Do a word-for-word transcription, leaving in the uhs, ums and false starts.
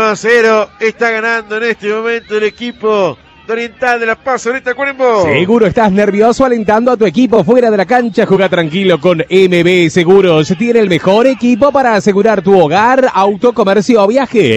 a cero está ganando en este momento el equipo de Oriental de La Paz. Ahorita Cuervo. Seguro estás nervioso alentando a tu equipo fuera de la cancha. Juega tranquilo con M B Seguros. Tiene el mejor equipo para asegurar tu hogar, auto, comercio o viaje.